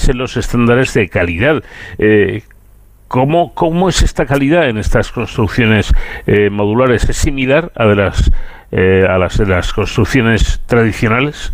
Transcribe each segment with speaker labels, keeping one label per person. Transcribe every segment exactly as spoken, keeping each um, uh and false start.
Speaker 1: en los estándares de calidad. Eh, ¿cómo, ¿Cómo es esta calidad en estas construcciones eh, modulares? ¿Es similar a de las eh, a las de las construcciones tradicionales?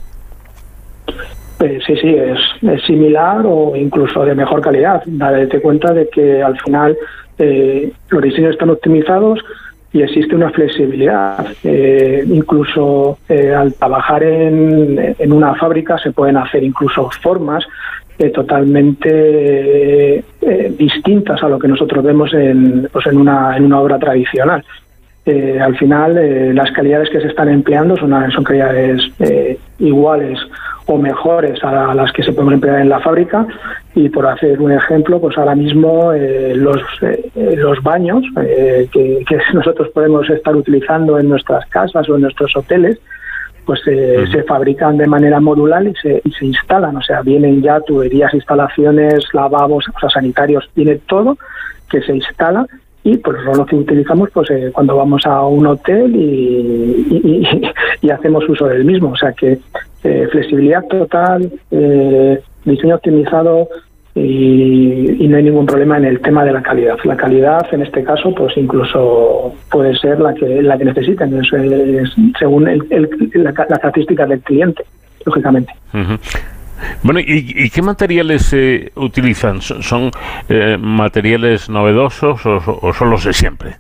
Speaker 2: Eh, sí, sí, es, es similar o incluso de mejor calidad. Date cuenta de que al final eh, los diseños están optimizados y existe una flexibilidad. Eh, incluso eh, al trabajar en, en una fábrica se pueden hacer incluso formas eh, totalmente eh, distintas a lo que nosotros vemos en, pues en, una, en una obra tradicional. Eh, al final, eh, las calidades que se están empleando son, son calidades eh, iguales o mejores a las que se pueden emplear en la fábrica. Y por hacer un ejemplo, pues ahora mismo eh, los eh, los baños eh, que, que nosotros podemos estar utilizando en nuestras casas o en nuestros hoteles, pues eh, uh-huh. se fabrican de manera modular y se, y se instalan. O sea, vienen ya tuberías, instalaciones, lavabos, o sea, sanitarios, viene todo que se instala. Y pues son los que utilizamos pues eh, cuando vamos a un hotel y, y, y, y hacemos uso del mismo. O sea que eh, flexibilidad total, eh, diseño optimizado y, y no hay ningún problema en el tema de la calidad. La calidad en este caso pues incluso puede ser la que la que necesiten, es, es, según el, el, la, las características del cliente, lógicamente.
Speaker 1: Uh-huh. Bueno, ¿y, y qué materiales eh, utilizan? ¿Son, son eh, materiales novedosos o, o son los de siempre?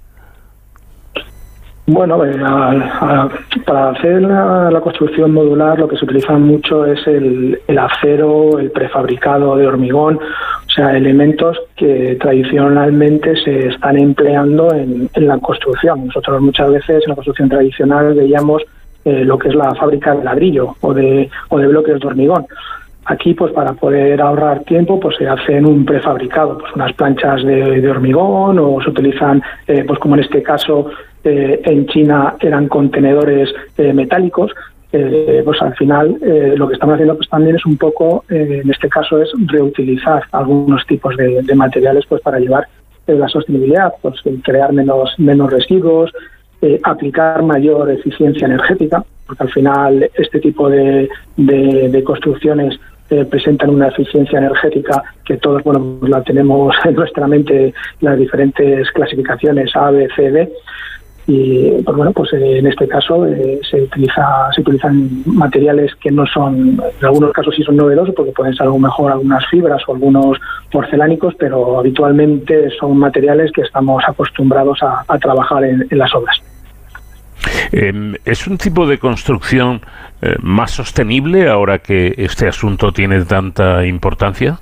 Speaker 2: Bueno, eh, a, a, para hacer la, la construcción modular lo que se utiliza mucho es el, el acero, el prefabricado de hormigón, o sea, elementos que tradicionalmente se están empleando en, en la construcción. Nosotros muchas veces en la construcción tradicional veíamos eh, lo que es la fábrica de ladrillo o de, o de bloques de hormigón. Aquí, pues para poder ahorrar tiempo, pues se hacen un prefabricado, pues unas planchas de, de hormigón, o se utilizan, eh, pues como en este caso, eh, en China eran contenedores eh, metálicos. Eh, pues al final eh, lo que estamos haciendo pues también es un poco, eh, en este caso, es reutilizar algunos tipos de, de materiales pues para llevar eh, la sostenibilidad, pues crear menos, menos residuos, eh, aplicar mayor eficiencia energética, porque al final este tipo de, de, de construcciones Eh, presentan una eficiencia energética que todos, bueno, la tenemos en nuestra mente, las diferentes clasificaciones A, B, C, D, y pues bueno, pues eh, en este caso eh, se utiliza se utilizan materiales que no son, en algunos casos sí son novedosos porque pueden ser a lo mejor algunas fibras o algunos porcelánicos, pero habitualmente son materiales que estamos acostumbrados a, a trabajar en, en las obras.
Speaker 1: Eh, ¿Es un tipo de construcción eh, más sostenible ahora que este asunto tiene tanta importancia?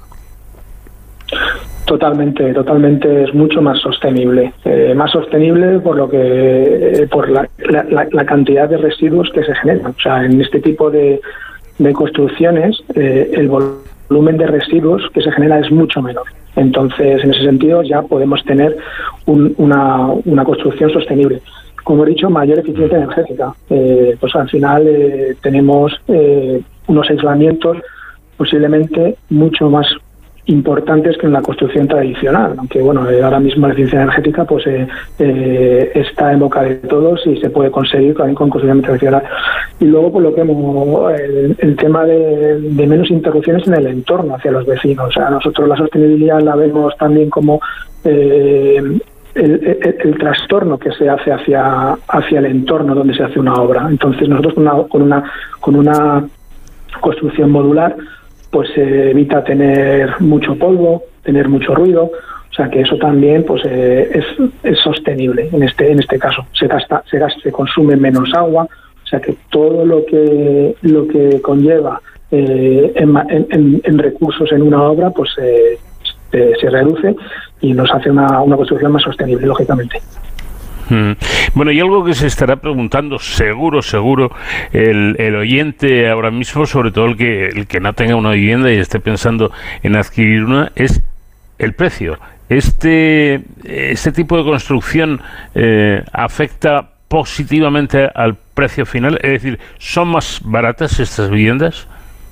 Speaker 2: Totalmente, totalmente es mucho más sostenible. Eh, más sostenible por lo que eh, por la, la, la cantidad de residuos que se generan. O sea, en este tipo de, de construcciones eh, el volumen de residuos que se genera es mucho menor. Entonces, en ese sentido, ya podemos tener un, una, una construcción sostenible. Como he dicho, mayor eficiencia energética. Eh, pues al final eh, tenemos eh, unos aislamientos posiblemente mucho más importantes que en la construcción tradicional, aunque bueno, eh, ahora mismo la eficiencia energética pues eh, eh, está en boca de todos y se puede conseguir también con construcción tradicional. Y luego por lo que hemos, el, el tema de, de menos interrupciones en el entorno hacia los vecinos. O sea, nosotros la sostenibilidad la vemos también como eh, El, el, el trastorno que se hace hacia hacia el entorno donde se hace una obra. Entonces nosotros con una con una, con una construcción modular pues se eh, evita tener mucho polvo, tener mucho ruido, o sea que eso también pues eh, es, es sostenible en este en este caso. Se gasta se gasta, se consume menos agua, o sea que todo lo que lo que conlleva eh, en, en, en recursos en una obra pues eh, se, se reduce y nos hace una, una construcción más sostenible, lógicamente.
Speaker 1: Mm. Bueno, y algo que se estará preguntando seguro, seguro, el, el oyente ahora mismo, sobre todo el que, el que no tenga una vivienda y esté pensando en adquirir una, es el precio. Este, este tipo de construcción eh, afecta positivamente al precio final, es decir, ¿son más baratas estas viviendas?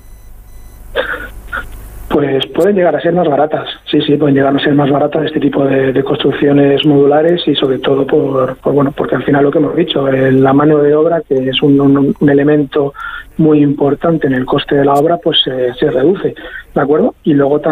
Speaker 2: Pues pueden llegar a ser más baratas, sí, sí, pueden llegar a ser más baratas este tipo de, de construcciones modulares y sobre todo por, por, bueno, porque al final lo que hemos dicho, eh, la mano de obra, que es un, un, un elemento muy importante en el coste de la obra, pues eh, se reduce, ¿de acuerdo? Y luego también